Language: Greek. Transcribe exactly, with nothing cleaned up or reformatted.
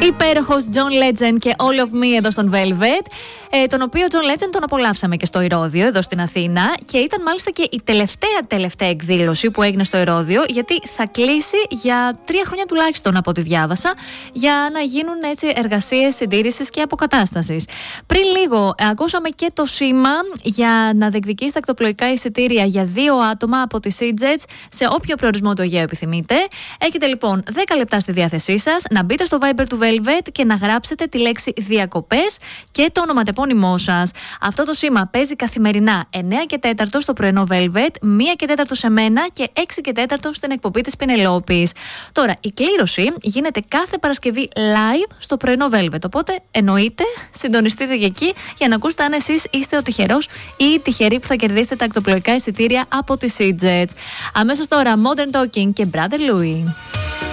Υπέροχος John Legend και All of Me εδώ στον Velvet, ε, τον οποίο John Legend τον απολαύσαμε και στο Ηρώδειο εδώ στην Αθήνα και ήταν μάλιστα και η τελευταία τελευταία εκδήλωση που έγινε στο Ηρώδειο, γιατί θα κλείσει για τρία χρόνια τουλάχιστον από ό,τι διάβασα, για να γίνουν έτσι εργασίες συντήρησης και αποκατάστασης. Πριν λίγο ε, ακούσαμε και το σήμα για να διεκδικήσει τα ακτοπλοϊκά εισιτήρια για δύο άτομα από τη SeaJets σε όποιο προορισμό του Αιγαίου επιθυμείτε. Έχετε λοιπόν δέκα λεπτά στη διάθεσή σας να μπείτε στο Viber του Velvet και να γράψετε τη λέξη διακοπές και το ονοματεπώνυμό σας. Αυτό το σήμα παίζει καθημερινά εννιά και τέσσερα στο πρωινό Velvet, μία και τέσσερα σε μένα και έξι και τέσσερα στην εκπομπή της Πινελόπης. Τώρα, η κλήρωση γίνεται κάθε Παρασκευή live στο πρωινό Velvet. Οπότε, εννοείται, συντονιστείτε και εκεί για να ακούσετε αν εσείς είστε ο τυχερός ή η τυχερή που θα κερδίσετε τα ακτοπλοϊκά εισιτήρια από τη SeaJets. Αμέσως τώρα, Modern Talking και Brother Louie.